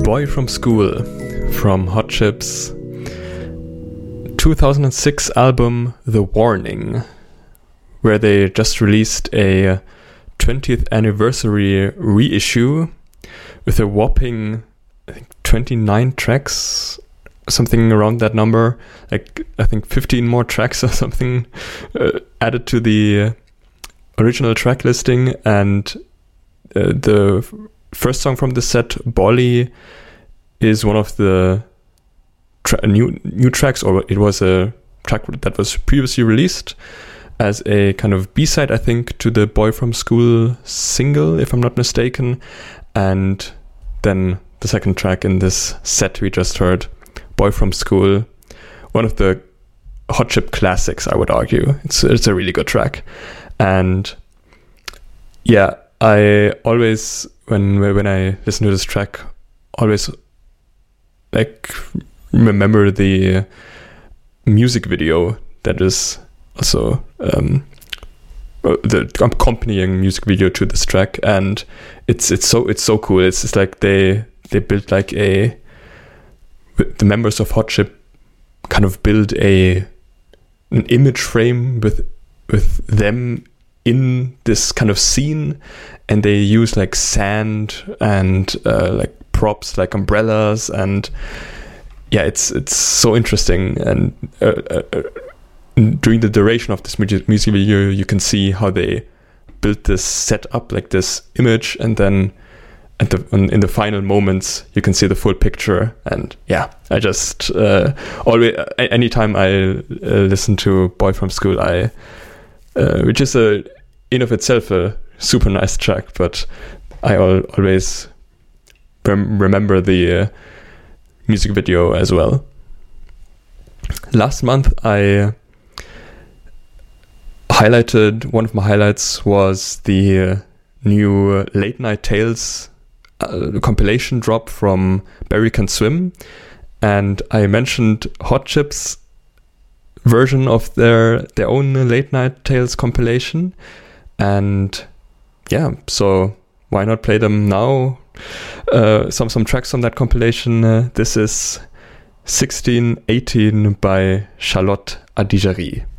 Boy from School from Hot Chip's 2006 album The Warning, where they just released a 20th anniversary reissue with a whopping, I think, 29 tracks, something around that number, like I think 15 more tracks or something added to the original track listing. And the first song from the set, Bolly, is one of the new tracks, or it was a track that was previously released as a kind of B-side, I think, to the Boy from School single, if I'm not mistaken. And then the second track in this set we just heard, Boy from School, one of the Hot Chip classics, I would argue. It's a really good track. And yeah, I always, when I listen to this track, always like remember the music video that is also the accompanying music video to this track, and it's so cool. It's just like they built like the members of Hot Chip kind of build an image frame with them in this kind of scene, and they use like sand and like props like umbrellas, and yeah, it's so interesting. And during the duration of this music video, you can see how they built this set up, like this image, and then in the final moments you can see the full picture. And yeah, I just always, anytime I listen to Boy from School, which is in of itself a super nice track, but I always remember the music video as well. Last month I highlighted, one of my highlights was the new Late Night Tales compilation drop from Barry Can Swim, and I mentioned Hot Chip's version of their own Late Night Tales compilation, and yeah, so why not play them now? Some tracks on that compilation. This is 1618 by Charlotte Adigéry.